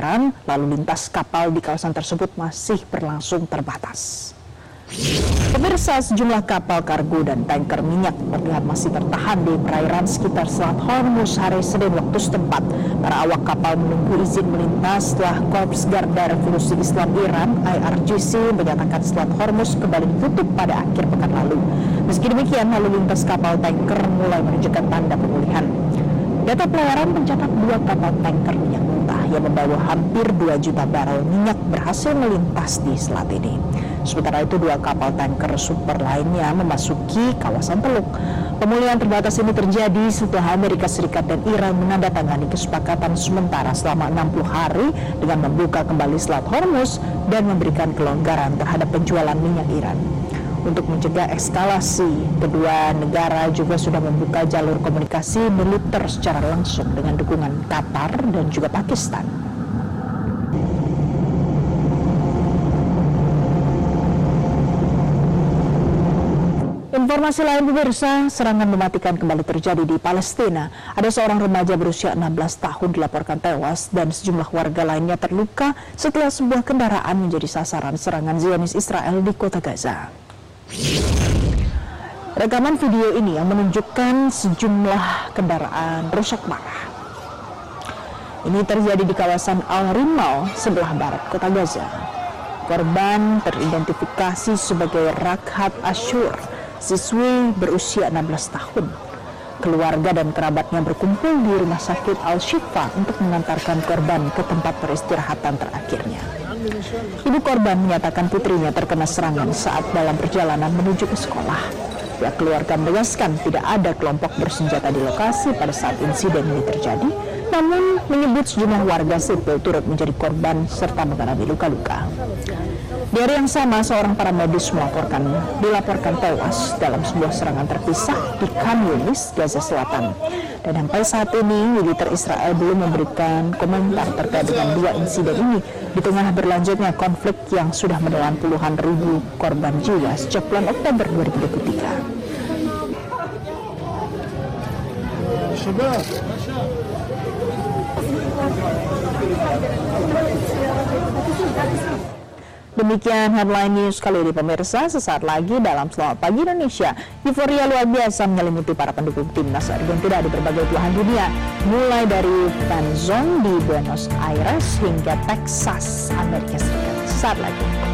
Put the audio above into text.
Iran, lalu lintas kapal di kawasan tersebut masih berlangsung terbatas. Pemirsa, sejumlah kapal kargo dan tanker minyak terlihat masih tertahan di perairan sekitar Selat Hormuz hari Senin waktu setempat. Para awak kapal menunggu izin melintas setelah Korps Garda Revolusi Islam Iran (IRGC) menyatakan Selat Hormuz kembali ditutup pada akhir pekan lalu. Meski demikian, lalu lintas kapal tanker mulai menunjukkan tanda pemulihan. Data pelayaran mencatat 2 kapal tanker minyak mentah yang membawa hampir 2 juta barel minyak berhasil melintas di selat ini. Sementara itu 2 kapal tanker super lainnya memasuki kawasan Teluk. Pemulihan terbatas ini terjadi setelah Amerika Serikat dan Iran menandatangani kesepakatan sementara selama 60 hari dengan membuka kembali Selat Hormuz dan memberikan kelonggaran terhadap penjualan minyak Iran. Untuk mencegah eskalasi, kedua negara juga sudah membuka jalur komunikasi militer secara langsung dengan dukungan Qatar dan juga Pakistan. Informasi lain, pemirsa, serangan mematikan kembali terjadi di Palestina. Ada seorang remaja berusia 16 tahun dilaporkan tewas dan sejumlah warga lainnya terluka setelah sebuah kendaraan menjadi sasaran serangan Zionis Israel di kota Gaza. Rekaman video ini yang menunjukkan sejumlah kendaraan rusak parah. Ini terjadi di kawasan Al-Rimal sebelah barat kota Gaza. Korban teridentifikasi sebagai Rakhat Ashur, siswi berusia 16 tahun. Keluarga dan kerabatnya berkumpul di rumah sakit Al-Shifa untuk mengantarkan korban ke tempat peristirahatan terakhirnya. Ibu korban menyatakan putrinya terkena serangan saat dalam perjalanan menuju ke sekolah. Pihak keluarga menegaskan tidak ada kelompok bersenjata di lokasi pada saat insiden ini terjadi, namun menyebut sejumlah warga sipil turut menjadi korban serta mengalami luka-luka. Di hari yang sama, seorang paramedis dilaporkan tewas dalam sebuah serangan terpisah di Khan Yunis, Gaza Selatan. Dan sampai saat ini, militer Israel belum memberikan komentar terkait dengan 2 insiden ini di tengah berlanjutnya konflik yang sudah menelan puluhan ribu korban jiwa sejak bulan Oktober 2023. Demikian headline news kali ini, pemirsa. Sesaat lagi dalam Selamat Pagi Indonesia, euforia luar biasa menyelimuti para pendukung timnas Argentina di berbagai belahan dunia, mulai dari fan zone di Buenos Aires hingga Texas, Amerika Serikat. Sesaat lagi.